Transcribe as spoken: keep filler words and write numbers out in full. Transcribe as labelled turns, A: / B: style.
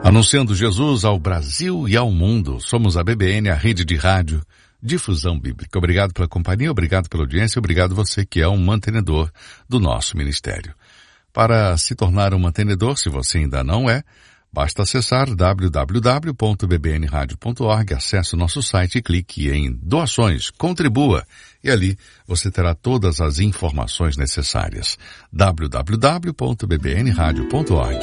A: Anunciando Jesus ao Brasil e ao mundo. Somos a B B N, a rede de rádio Difusão Bíblica. Obrigado pela companhia, obrigado pela audiência, obrigado você que é um mantenedor do nosso ministério. Para se tornar um mantenedor, se você ainda não é, basta acessar w w w ponto b b n radio ponto org, acesse o nosso site e clique em doações, contribua, e ali você terá todas as informações necessárias. w w w ponto b b n radio ponto org.